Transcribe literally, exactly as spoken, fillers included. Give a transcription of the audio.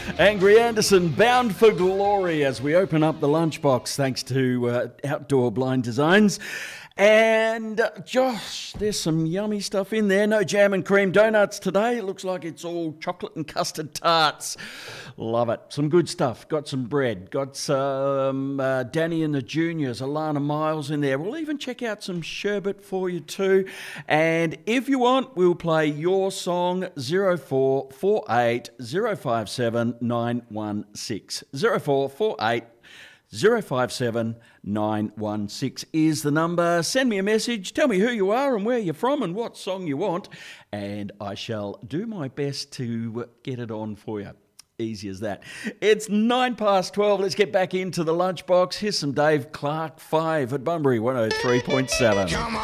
Angry Anderson, Bound for Glory, as we open up the lunchbox thanks to uh, Outdoor Blind Designs. And uh, Josh, there's some yummy stuff in there. No jam and cream donuts today. It looks like it's all chocolate and custard tarts. Love it. Some good stuff. Got some bread. Got some uh, Danny and the Juniors, Alana Miles in there. We'll even check out some sherbet for you too. And if you want, we'll play your song. Zero four four eight zero five seven nine one six. Zero four four eight zero five seven nine one six is the number. Send me a message, tell me who you are and where you're from and what song you want, and I shall do my best to get it on for you. Easy as that. It's nine past twelve. Let's get back into the lunchbox. Here's some Dave Clark five at Bunbury one oh three point seven.